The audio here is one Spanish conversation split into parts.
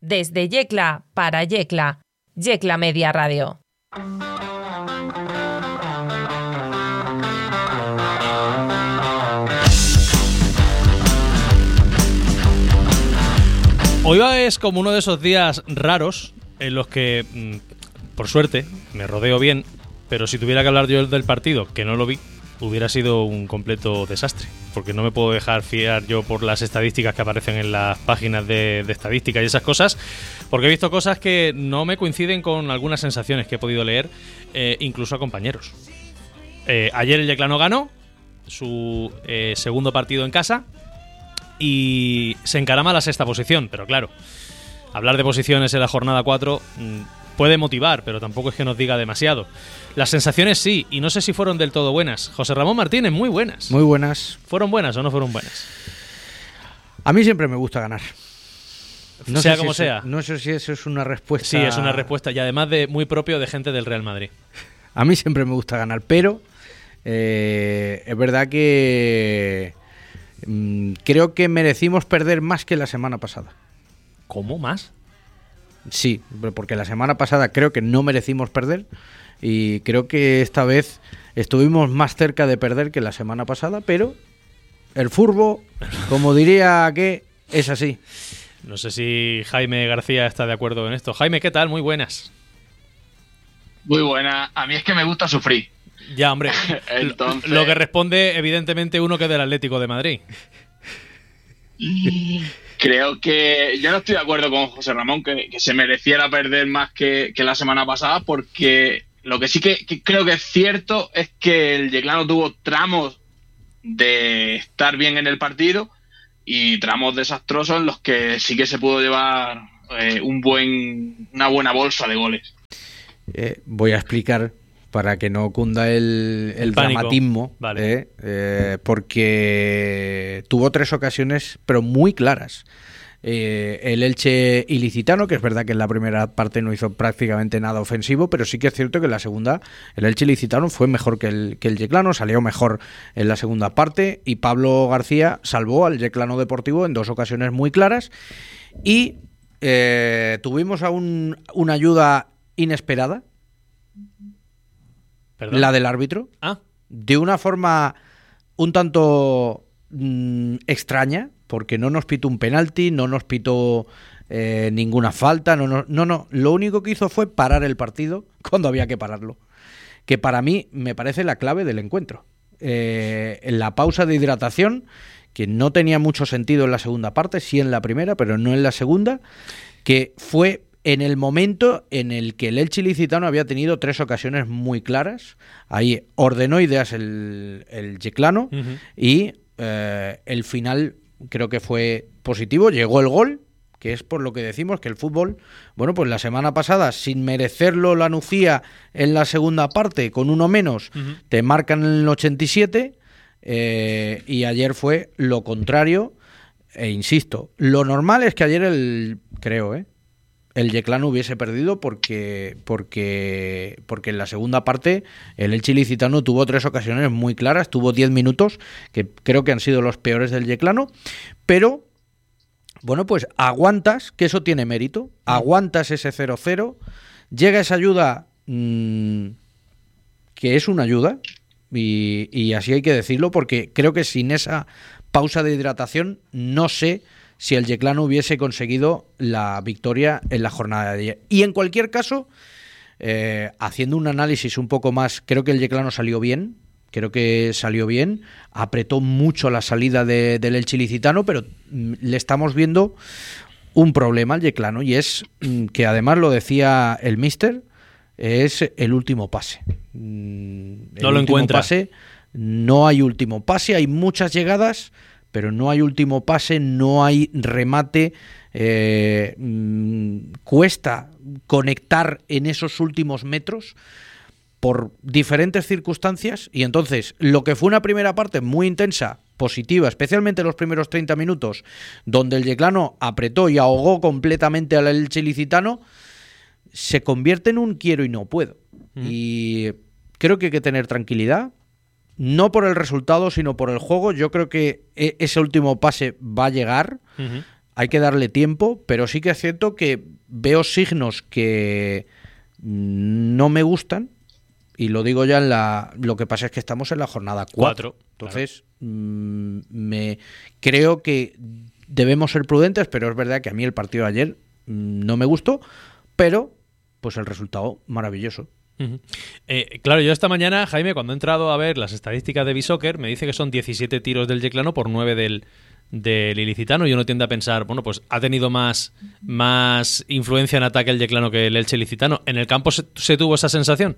Desde Yecla para Yecla, Yecla Media Radio. Hoy es como uno de esos días raros en los que, por suerte, me rodeo bien, pero si tuviera que hablar yo del partido, que no lo vi, hubiera sido un completo desastre, porque no me puedo dejar fiar yo por las estadísticas que aparecen en las páginas de estadística y esas cosas, porque he visto cosas que no me coinciden con algunas sensaciones que he podido leer, incluso a compañeros. Ayer el Yeclano ganó su segundo partido en casa y se encarama a la sexta posición, pero claro, hablar de posiciones en la jornada 4 puede motivar, pero tampoco es que nos diga demasiado. Las sensaciones sí, y no sé si fueron del todo buenas. José Ramón Martínez, muy buenas. Muy buenas. ¿Fueron buenas o no fueron buenas? A mí siempre me gusta ganar. No sea como sea. No sé si eso es una respuesta. Sí, es una respuesta, y además de muy propio de gente del Real Madrid. A mí siempre me gusta ganar, pero es verdad que creo que merecimos perder más que la semana pasada. ¿Cómo más? Sí, porque la semana pasada creo que no merecimos perder y creo que esta vez estuvimos más cerca de perder que la semana pasada, pero el furbo, como diría que es así. No sé si Jaime García está de acuerdo en esto. Jaime, ¿qué tal? Muy buenas. Muy buena. A mí es que me gusta sufrir. Ya, hombre. Entonces... Lo que responde, evidentemente, uno que es del Atlético de Madrid. Creo que yo no estoy de acuerdo con José Ramón que se mereciera perder más que la semana pasada, porque lo que sí que creo que es cierto es que el Yeclano tuvo tramos de estar bien en el partido y tramos desastrosos en los que sí que se pudo llevar una buena bolsa de goles. Voy a explicar para que no cunda el dramatismo, vale. porque tuvo 3 ocasiones, pero muy claras. El Elche ilicitano, que es verdad que en la primera parte no hizo prácticamente nada ofensivo, pero sí que es cierto que en la segunda el Elche ilicitano fue mejor que el Yeclano, salió mejor en la segunda parte y Pablo García salvó al Yeclano Deportivo en 2 ocasiones muy claras y tuvimos una ayuda inesperada. ¿Perdón? La del árbitro, de una forma un tanto extraña, porque no nos pitó un penalti, no nos pitó ninguna falta, no, lo único que hizo fue parar el partido cuando había que pararlo, que para mí me parece la clave del encuentro. En la pausa de hidratación, que no tenía mucho sentido en la segunda parte, sí en la primera, pero no en la segunda, que fue en el momento en el que el Elche ilicitano había tenido 3 ocasiones muy claras. Ahí ordenó ideas el Yeclano y el final creo que fue positivo. Llegó el gol, que es por lo que decimos que el fútbol, bueno, pues la semana pasada, sin merecerlo la Nucía en la segunda parte, con uno menos, te marcan en el 87 y ayer fue lo contrario. E insisto, lo normal es que ayer el Yeclano hubiese perdido porque en la segunda parte el Elche ilicitano tuvo 3 ocasiones muy claras, tuvo 10 minutos que creo que han sido los peores del Yeclano, pero bueno, pues aguantas, que eso tiene mérito, aguantas ese 0-0, llega esa ayuda que es una ayuda y así hay que decirlo, porque creo que sin esa pausa de hidratación no sé si el Yeclano hubiese conseguido la victoria en la jornada de ayer. Y en cualquier caso, haciendo un análisis un poco más, creo que el Yeclano salió bien, apretó mucho la salida del Elche ilicitano, pero le estamos viendo un problema al Yeclano, y es que además lo decía el míster, es el último pase. No lo encuentra. No hay último pase, hay muchas llegadas, pero no hay último pase, no hay remate, cuesta conectar en esos últimos metros por diferentes circunstancias, y entonces lo que fue una primera parte muy intensa, positiva, especialmente los primeros 30 minutos, donde el Yeclano apretó y ahogó completamente al Elche ilicitano, se convierte en un quiero y no puedo. Y creo que hay que tener tranquilidad, no por el resultado, sino por el juego. Yo creo que ese último pase va a llegar. hay que darle tiempo, pero sí que es cierto que veo signos que no me gustan, y lo digo ya lo que pasa es que estamos en la jornada 4. Entonces, me creo que debemos ser prudentes, pero es verdad que a mí el partido de ayer no me gustó, pero pues el resultado maravilloso. Claro, yo esta mañana, Jaime, cuando he entrado a ver las estadísticas de Bisoccer, me dice que son 17 tiros del Yeclano por 9 del ilicitano, y uno tiende a pensar, bueno, pues ha tenido más influencia en ataque el Yeclano que el Elche ilicitano. ¿En el campo se tuvo esa sensación?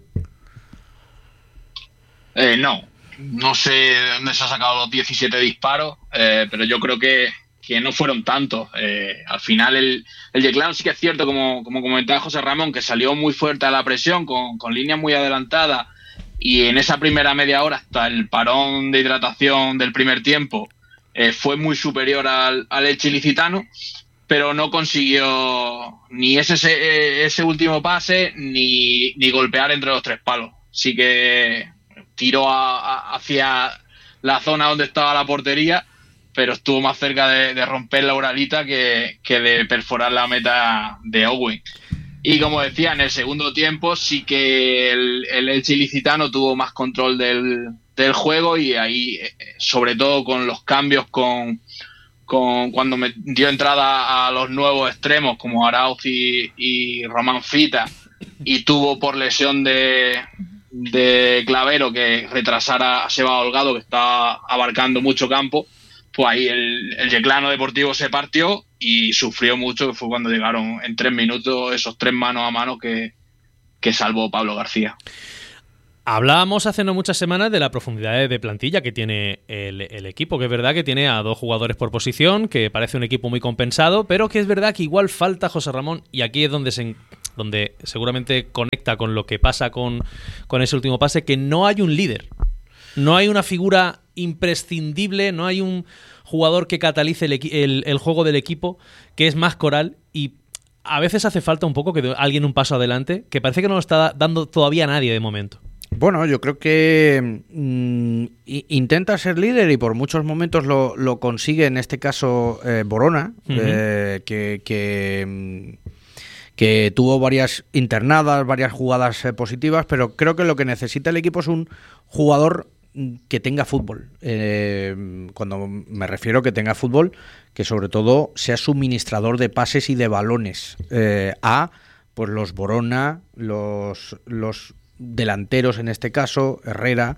No sé de dónde se ha sacado los 17 disparos, pero yo creo que no fueron tantos. Al final el Yeclano sí que es cierto, como comentaba José Ramón, que salió muy fuerte a la presión, con líneas muy adelantadas, y en esa primera media hora, hasta el parón de hidratación del primer tiempo, fue muy superior al Elche ilicitano, pero no consiguió ni ese último pase ni golpear entre los tres palos. Sí que tiró hacia la zona donde estaba la portería, pero estuvo más cerca de romper la uralita que de perforar la meta de Owen. Y como decía, en el segundo tiempo sí que el Elche ilicitano tuvo más control del juego, y ahí, sobre todo con los cambios, cuando me dio entrada a los nuevos extremos como Arauz y Román Fita, y tuvo por lesión de Clavero que retrasara a Seba Holgado, que está abarcando mucho campo, pues ahí el Yeclano Deportivo se partió y sufrió mucho, que fue cuando llegaron en 3 minutos esos 3 manos a mano que salvó Pablo García. Hablábamos hace no muchas semanas de la profundidad de plantilla que tiene el equipo, que es verdad que tiene a 2 jugadores por posición, que parece un equipo muy compensado, pero que es verdad que igual falta José Ramón, y aquí es donde seguramente conecta con lo que pasa con ese último pase, que no hay un líder, no hay una figura imprescindible, no hay un jugador que catalice el juego del equipo, que es más coral, y a veces hace falta un poco que alguien un paso adelante, que parece que no lo está dando todavía nadie de momento. Bueno, yo creo que intenta ser líder, y por muchos momentos lo consigue, en este caso Borona, que tuvo varias internadas, varias jugadas positivas, pero creo que lo que necesita el equipo es un jugador que tenga fútbol. Cuando me refiero que tenga fútbol, que sobre todo sea suministrador de pases y de balones a pues los Borona, los delanteros en este caso, Herrera,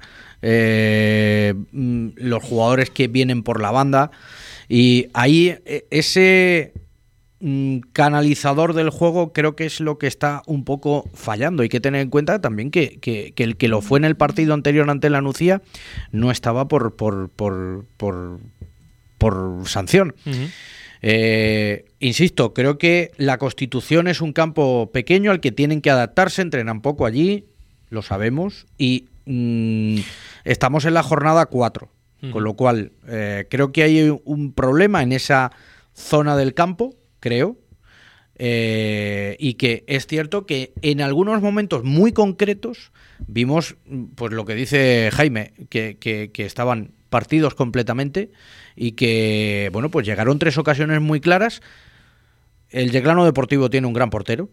los jugadores que vienen por la banda, y ahí ese canalizador del juego creo que es lo que está un poco fallando. Hay que tener en cuenta también que el que lo fue en el partido anterior ante la Nucía no estaba por sanción. Insisto, creo que la Constitución es un campo pequeño al que tienen que adaptarse, entrenan poco allí, lo sabemos, y estamos en la jornada 4, con lo cual creo que hay un problema en esa zona del campo, creo, y que es cierto que en algunos momentos muy concretos vimos, pues lo que dice Jaime, que estaban partidos completamente, y que, bueno, pues llegaron 3 ocasiones muy claras. El Yeclano Deportivo tiene un gran portero,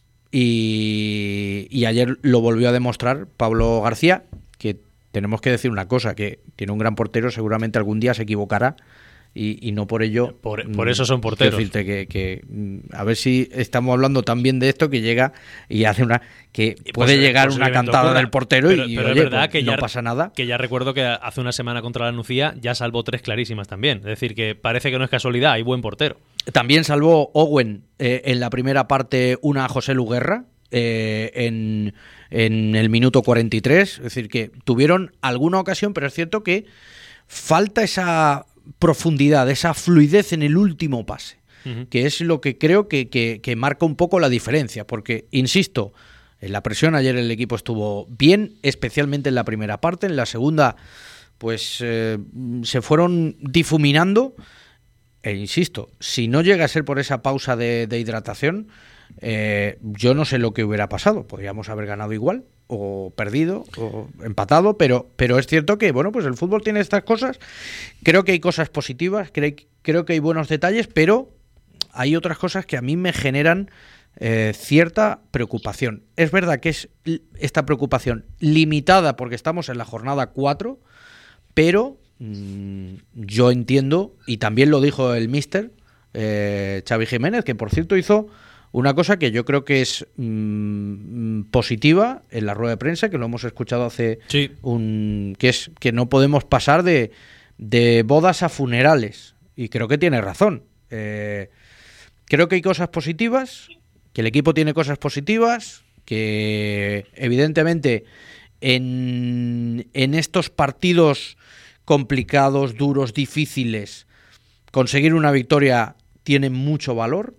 y ayer lo volvió a demostrar Pablo García, que tenemos que decir una cosa, que tiene un gran portero, seguramente algún día se equivocará, y no por ello... Por eso son porteros. Decirte que a ver si estamos hablando también de esto, que llega y hace una... que puede llegar una cantada del portero, pero oye, es verdad, pues, que no pasa nada. Que ya recuerdo que hace una semana contra la Nucía ya salvó 3 clarísimas también. Es decir, que parece que no es casualidad, hay buen portero. También salvó Owen en la primera parte una a José Luguerra en el minuto 43. Es decir, que tuvieron alguna ocasión, pero es cierto que falta esa profundidad, esa fluidez en el último pase, que es lo que creo que marca un poco la diferencia, porque, insisto, en la presión ayer el equipo estuvo bien, especialmente en la primera parte. En la segunda, pues se fueron difuminando, e insisto, si no llega a ser por esa pausa de hidratación, yo no sé lo que hubiera pasado. Podríamos haber ganado igual, o perdido, o empatado, pero es cierto que, bueno, pues el fútbol tiene estas cosas. Creo que hay cosas positivas, creo que hay buenos detalles, pero hay otras cosas que a mí me generan cierta preocupación. Es verdad que es esta preocupación limitada porque estamos en la jornada 4, pero yo entiendo, y también lo dijo el míster Xavi Jiménez, que por cierto hizo una cosa que yo creo que es positiva en la rueda de prensa, que lo hemos escuchado hace que es que no podemos pasar de bodas a funerales, y creo que tiene razón. Creo que hay cosas positivas, que el equipo tiene cosas positivas, que evidentemente en estos partidos complicados, duros, difíciles, conseguir una victoria tiene mucho valor,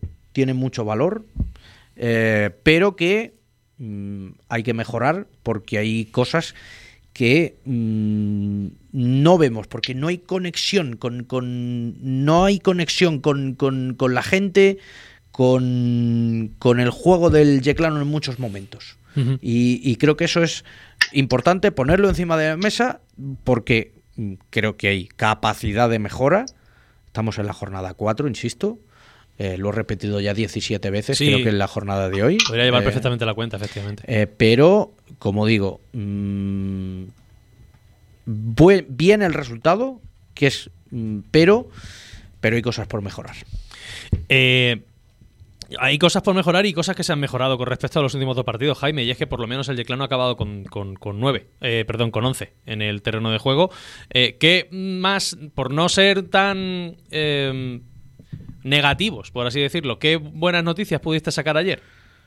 pero que hay que mejorar porque hay cosas que no vemos, porque no hay conexión con la gente, con el juego del Yeclano en muchos momentos. Uh-huh. Y creo que eso es importante ponerlo encima de la mesa porque creo que hay capacidad de mejora. Estamos en la jornada 4, insisto. Lo he repetido ya 17 veces, creo que en la jornada de hoy. Podría llevar perfectamente la cuenta, efectivamente. Pero, como digo, bien el resultado, que es pero hay cosas por mejorar. Hay cosas por mejorar y cosas que se han mejorado con respecto a los últimos 2 partidos, Jaime, y es que por lo menos el Yeclano ha acabado con 11 en el terreno de juego. Que más, por no ser tan negativos, por así decirlo, ¿qué buenas noticias pudiste sacar ayer?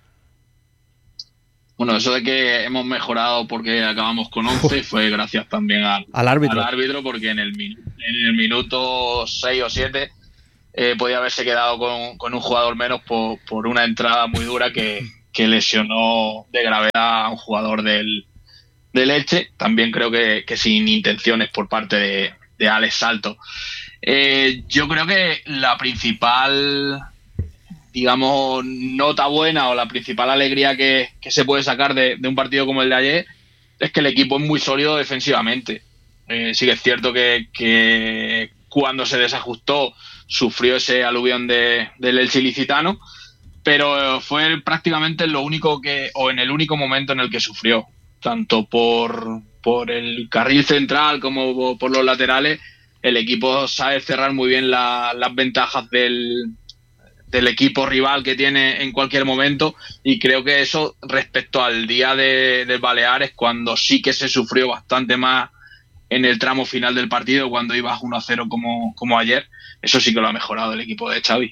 Bueno, eso de que hemos mejorado porque acabamos con 11 fue gracias también al árbitro, porque en el minuto 6 o 7 podía haberse quedado con un jugador menos por una entrada muy dura que lesionó de gravedad a un jugador del Elche. También creo que sin intenciones por parte de Alex Salto. Yo creo que la principal, digamos, nota buena o la principal alegría que se puede sacar de un partido como el de ayer es que el equipo es muy sólido defensivamente. Sí que es cierto que cuando se desajustó sufrió ese aluvión del Elche ilicitano, pero fue prácticamente en el único momento en el que sufrió, tanto por el carril central como por los laterales. El equipo sabe cerrar muy bien las ventajas del equipo rival que tiene en cualquier momento, y creo que eso respecto al día del Baleares, cuando sí que se sufrió bastante más en el tramo final del partido, cuando ibas 1-0 como ayer, eso sí que lo ha mejorado el equipo de Xavi.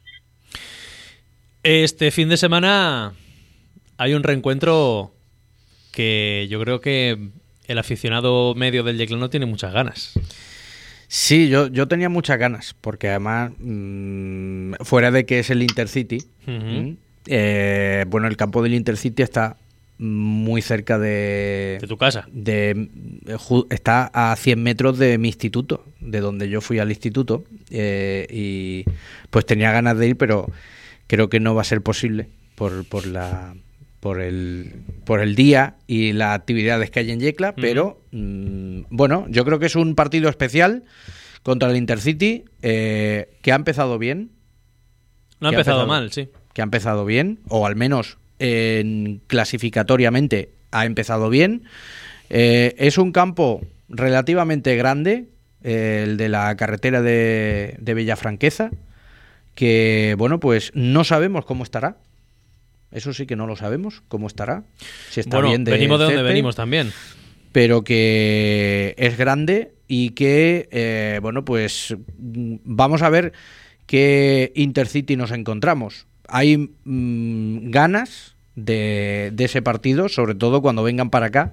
Este fin de semana hay un reencuentro que yo creo que el aficionado medio del Yeclano tiene muchas ganas. Sí, yo tenía muchas ganas, porque además, fuera de que es el Intercity, uh-huh. Bueno, el campo del Intercity está muy cerca de tu casa. Está a 100 metros de mi instituto, de donde yo fui al instituto, y pues tenía ganas de ir, pero creo que no va a ser posible por el día y las actividades que hay en Yecla, pero bueno, yo creo que es un partido especial contra el Intercity, que ha empezado bien. No ha empezado mal, sí. Que ha empezado bien, o al menos clasificatoriamente ha empezado bien. Es un campo relativamente grande, el de la carretera de Villafranqueza, que bueno, pues no sabemos cómo estará. Eso sí que no lo sabemos, cómo estará. Si está bien venimos de donde venimos también. Pero que es grande y que, bueno, pues vamos a ver qué Intercity nos encontramos. Hay ganas de ese partido, sobre todo cuando vengan para acá.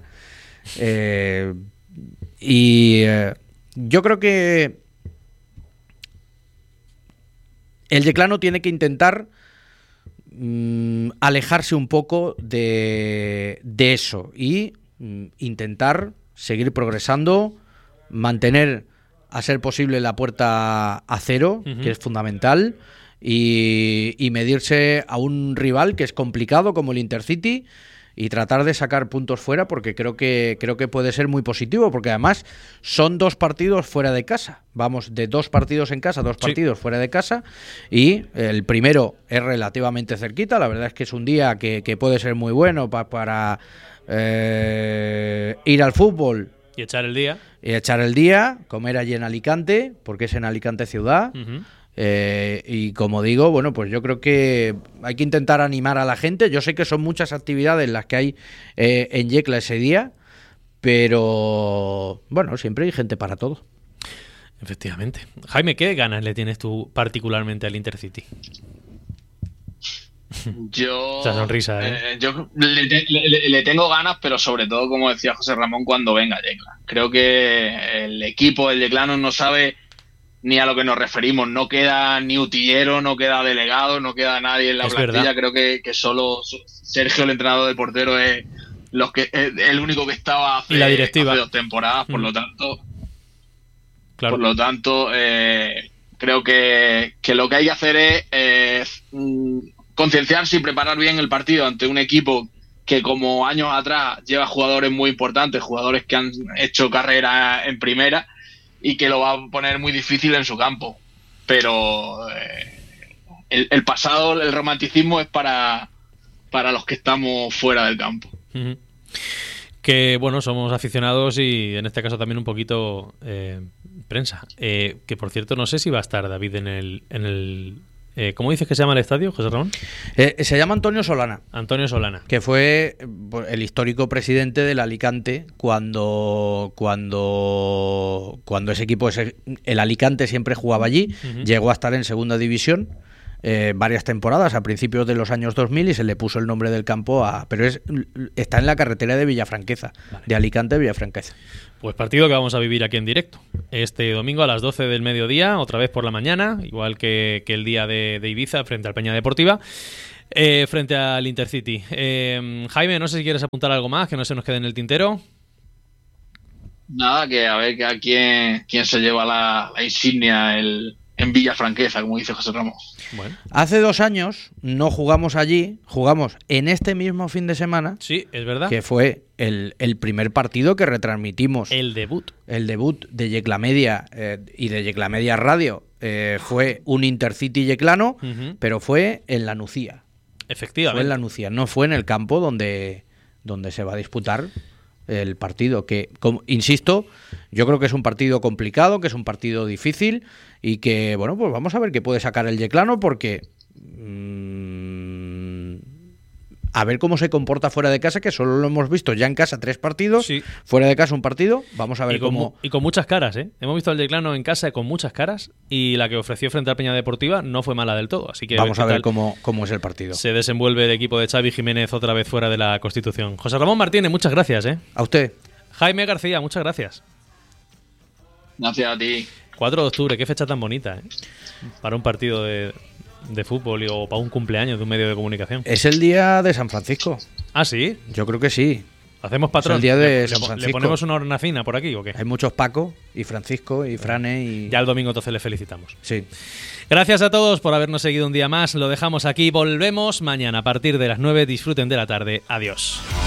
Yo creo que el Yeclano tiene que intentar alejarse un poco de eso y intentar seguir progresando, mantener a ser posible la puerta a cero, uh-huh. que es fundamental, y medirse a un rival que es complicado como el Intercity y tratar de sacar puntos fuera, porque creo que puede ser muy positivo, porque además son 2 partidos fuera de casa. Vamos de 2 partidos en casa, 2 partidos fuera de casa, y el primero es relativamente cerquita. La verdad es que es un día que puede ser muy bueno para ir al fútbol y echar el día, comer allí en Alicante, porque es en Alicante ciudad. Y como digo, bueno, pues yo creo que hay que intentar animar a la gente. Yo sé que son muchas actividades las que hay en Yecla ese día, pero bueno, siempre hay gente para todo. Efectivamente. Jaime, ¿qué ganas le tienes tú particularmente al Intercity? Yo, esa sonrisa, ¿eh? Yo le tengo ganas, pero sobre todo, como decía José Ramón, cuando venga Yecla. Creo que el equipo del Yeclano no sabe ni a lo que nos referimos. No queda ni utillero, no queda delegado, no queda nadie en la plantilla. Verdad. Creo que solo Sergio, el entrenador del portero, es el único que estaba hace 2 temporadas. Por lo tanto, creo que lo que hay que hacer es concienciarse y preparar bien el partido ante un equipo que, como años atrás, lleva jugadores muy importantes, jugadores que han hecho carrera en primera, y que lo va a poner muy difícil en su campo. Pero el pasado, el romanticismo es para los que estamos fuera del campo. Que bueno, somos aficionados y en este caso también un poquito prensa. Que por cierto, no sé si va a estar David en el ¿cómo dices que se llama el estadio, José Ramón? Se llama Antonio Solana. Antonio Solana. Que fue el histórico presidente del Alicante cuando ese equipo, el Alicante siempre jugaba allí. Llegó a estar en segunda división varias temporadas a principios de los años 2000 y se le puso el nombre del campo pero está en la carretera de Villafranqueza, de Alicante a Villafranqueza. Pues partido que vamos a vivir aquí en directo este domingo a las 12 del mediodía, otra vez por la mañana, igual que el día de Ibiza frente al Peña Deportiva, frente al Intercity. Jaime, no sé si quieres apuntar algo más, que no se nos quede en el tintero. Nada, que a ver a quién se lleva la insignia en Villafranqueza, como dice José Ramón. Bueno. Hace 2 años no jugamos allí, jugamos en este mismo fin de semana. Sí, es verdad. Que fue el primer partido que retransmitimos. El debut de Yecla Media y de Yecla Media Radio. Fue un Intercity yeclano, pero fue en La Nucía. Efectivamente. Fue en La Nucía, no fue en el campo donde se va a disputar el partido, que, insisto, yo creo que es un partido complicado, que es un partido difícil y que, bueno, pues vamos a ver qué puede sacar el yeclano, porque a ver cómo se comporta fuera de casa, que solo lo hemos visto ya en casa 3 partidos, sí. Fuera de casa un partido, vamos a ver cómo... Y con muchas caras, ¿eh? Hemos visto al Yeclano en casa con muchas caras y la que ofreció frente al Peña Deportiva no fue mala del todo, así que... Vamos a ver cómo es el partido. Se desenvuelve el equipo de Xavi Jiménez otra vez fuera de la Constitución. José Ramón Martínez, muchas gracias, ¿eh? A usted. Jaime García, muchas gracias. Gracias a ti. 4 de octubre, qué fecha tan bonita, ¿eh? Para un partido de fútbol o para un cumpleaños de un medio de comunicación. Es el día de San Francisco. ¿Ah, sí? Yo creo que sí. ¿Hacemos patrón? Es el día de San Francisco. ¿Le ponemos una hornacina por aquí o qué? Hay muchos Paco y Francisco y Frane y... Ya el domingo entonces le felicitamos. Sí. Gracias a todos por habernos seguido un día más. Lo dejamos aquí. Volvemos mañana a partir de las 9. Disfruten de la tarde. Adiós.